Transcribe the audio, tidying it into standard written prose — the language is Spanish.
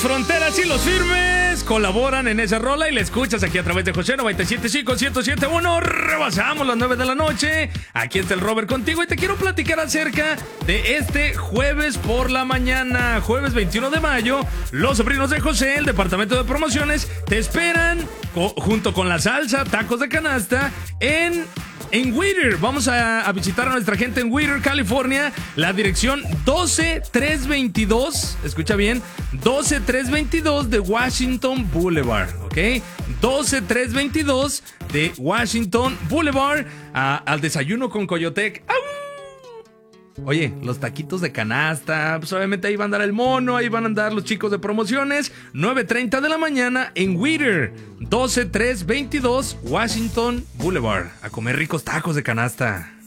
Fronteras y los firmes colaboran en esa rola y la escuchas aquí a través de José 97.5, 107.1. Rebasamos las 9 de la noche. Aquí está el Robert contigo y te quiero platicar acerca de este jueves por la mañana, jueves 21 de mayo. Los sobrinos de José, el departamento de promociones, te esperan junto con la salsa, tacos de canasta en Whittier. Vamos a visitar a nuestra gente en Whittier, California. La dirección 12322, escucha bien, 12322 de Washington Boulevard, ¿ok? 12322 de Washington Boulevard, al desayuno con Coyotec. ¡Au! Oye, los taquitos de canasta, pues obviamente ahí va a andar el mono, ahí van a andar los chicos de promociones. 9:30 de la mañana en Whittier, 12322 Washington Boulevard. A comer ricos tacos de canasta.